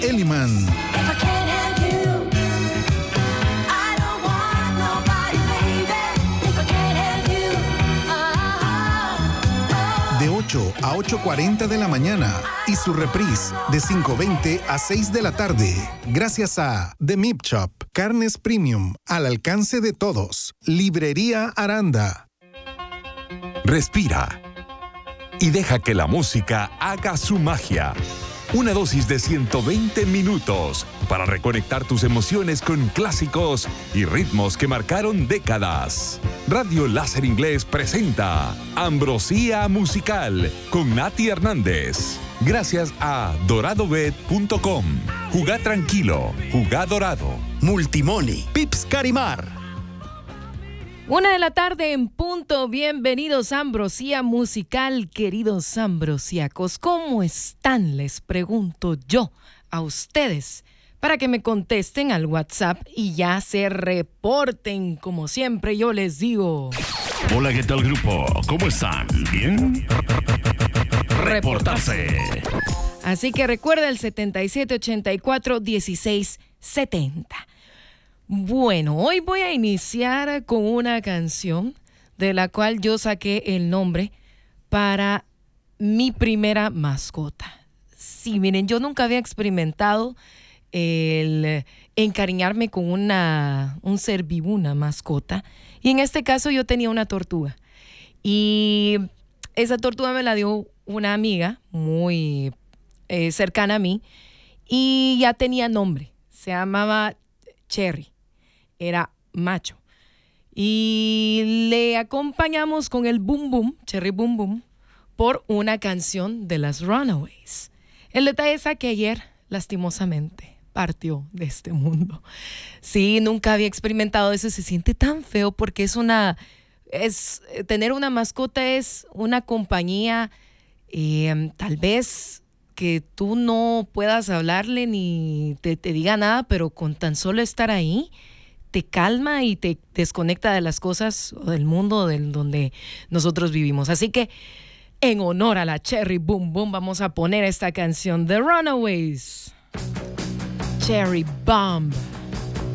Eliman. De 8 a 8:40 de la mañana y su reprise de 5:20 a 6 de la tarde. Gracias a The Meat Shop, carnes premium al alcance de todos. Librería Aranda. Respira y deja que la música haga su magia. Una dosis de 120 minutos para reconectar tus emociones con clásicos y ritmos que marcaron décadas. Radio Láser Inglés presenta Ambrosía Musical con Nati Hernández. Gracias a doradobet.com. Jugá tranquilo, jugá dorado. Multimoni, Pips Carimar. 1:00 p.m. en punto. Bienvenidos a Ambrosía Musical, queridos ambrosiacos. ¿Cómo están? Les pregunto yo a ustedes para que me contesten al WhatsApp y ya se reporten. Como siempre yo les digo. Hola, ¿qué tal, grupo? ¿Cómo están? ¿Bien? Reportarse. Así que recuerda el 7784-1670. Bueno, hoy voy a iniciar con una canción de la cual yo saqué el nombre para mi primera mascota. Sí, miren, yo nunca había experimentado el encariñarme con un ser vivo, una mascota. Y en este caso yo tenía una tortuga. Y esa tortuga me la dio una amiga muy cercana a mí. Y ya tenía nombre. Se llamaba Cherry. Era macho. Y le acompañamos con el Boom Boom, Cherry Boom Boom, por una canción de las Runaways. El detalle es que ayer, lastimosamente, partió de este mundo. Sí, nunca había experimentado eso. Se siente tan feo porque tener una mascota es una compañía, tal vez que tú no puedas hablarle ni te diga nada, pero con tan solo estar ahí, te calma y te desconecta de las cosas o del mundo donde nosotros vivimos. Así que, en honor a la Cherry Boom Boom, vamos a poner esta canción de Runaways. Cherry Bomb.